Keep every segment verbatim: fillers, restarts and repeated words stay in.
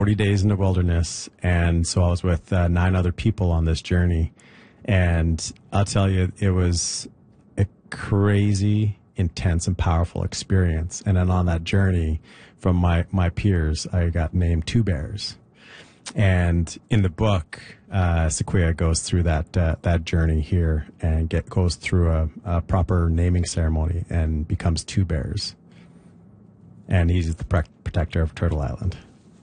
forty days in the wilderness. And so I was with uh, nine other people on this journey. And I'll tell you, it was a crazy, intense, and powerful experience. And then on that journey from my, my peers, I got named Two Bears. And in the book, uh, Sequoia goes through that uh, that journey here and get goes through a, a proper naming ceremony and becomes Two Bears. And he's the pre- protector of Turtle Island.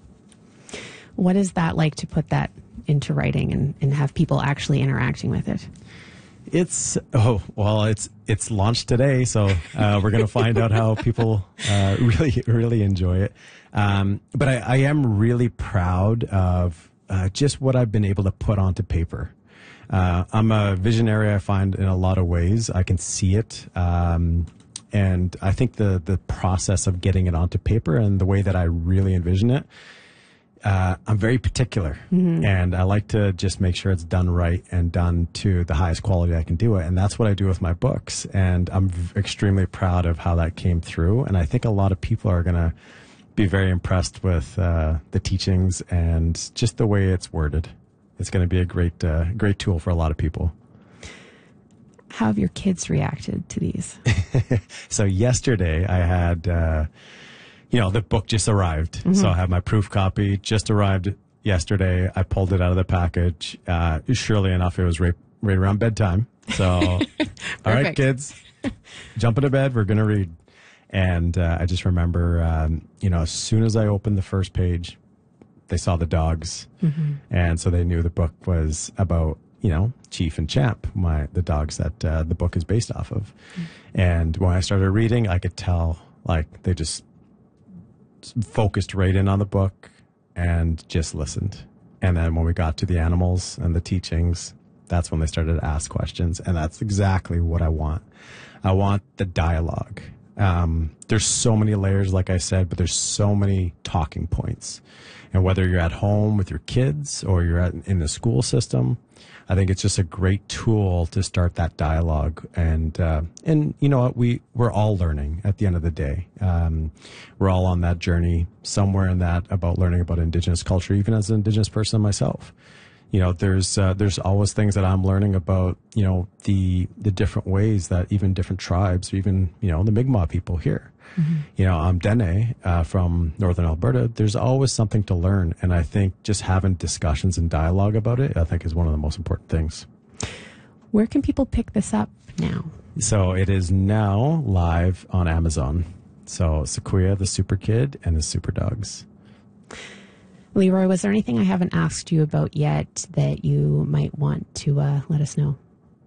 What is that like to put that into writing and, and have people actually interacting with it? It's, oh, well, it's it's launched today, so uh, we're going to find out how people uh, really, really enjoy it. Um, but I, I am really proud of uh, just what I've been able to put onto paper. Uh, I'm a visionary, I find, in a lot of ways. I can see it. Um, and I think the, the process of getting it onto paper and the way that I really envision it, Uh, I'm very particular, mm-hmm. and I like to just make sure it's done right and done to the highest quality I can do it. And that's what I do with my books. And I'm v- extremely proud of how that came through. And I think a lot of people are going to be very impressed with uh, the teachings and just the way it's worded. It's going to be a great, uh, great tool for a lot of people. How have your kids reacted to these? So yesterday I had... Uh, You know, the book just arrived. Mm-hmm. So I have my proof copy, just arrived yesterday. I pulled it out of the package. Uh, surely enough, it was right, right around bedtime. So, all right, kids, jump into bed. We're going to read. And uh, I just remember, um, you know, as soon as I opened the first page, they saw the dogs. Mm-hmm. And so they knew the book was about, you know, Chief and Champ, my the dogs that uh, the book is based off of. Mm-hmm. And when I started reading, I could tell, like, they just focused right in on the book and just listened. And then when we got to the animals and the teachings, that's when they started to ask questions. And that's exactly what I want. I want the dialogue. Um, there's so many layers, like I said, but there's so many talking points. And whether you're at home with your kids or you're at, in the school system, I think it's just a great tool to start that dialogue. And, uh, and you know what? We, we're all learning at the end of the day. Um, we're all on that journey somewhere in that about learning about Indigenous culture, even as an Indigenous person myself. You know, there's, uh, there's always things that I'm learning about, you know, the, the different ways that even different tribes, or even, you know, the Mi'kmaq people here. Mm-hmm. You know, I'm Dene uh, from Northern Alberta. There's always something to learn. And I think just having discussions and dialogue about it, I think is one of the most important things. Where can people pick this up now? So it is now live on Amazon. So Sequoia, the Super Kid, and the Super Dogs. Leroy, was there anything I haven't asked you about yet that you might want to uh, let us know?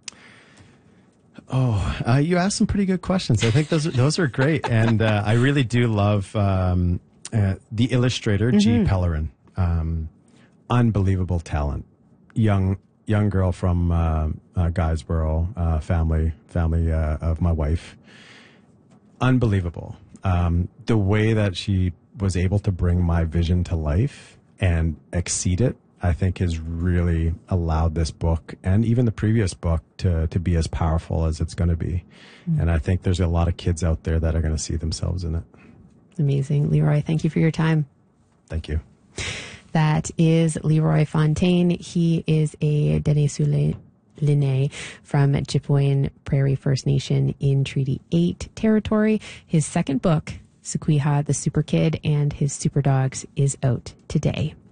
Oh, uh, you asked some pretty good questions. I think those are, those are great. And uh, I really do love um, uh, the illustrator, mm-hmm. G. Pellerin. Um, unbelievable talent. Young young girl from uh, uh, Guysborough, uh, family, family uh, of my wife. Unbelievable. Um, the way that she was able to bring my vision to life and exceed it, I think has really allowed this book and even the previous book to, to be as powerful as it's going to be. Mm-hmm. And I think there's a lot of kids out there that are going to see themselves in it. Amazing. Leroy, thank you for your time. Thank you. That is Leroy Fontaine. He is a Dene Sule Linne from Chipewyan Prairie First Nation in Treaty eight territory. His second book, Sequoia, the Super Kid and His Super Dogs, is out today.